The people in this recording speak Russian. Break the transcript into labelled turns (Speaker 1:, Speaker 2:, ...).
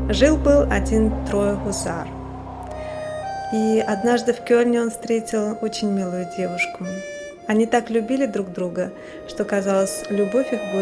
Speaker 1: Жил-был один Трой гусар. И однажды в Кёльне он встретил очень милую девушку. Они так любили друг друга, что казалось, любовь их будет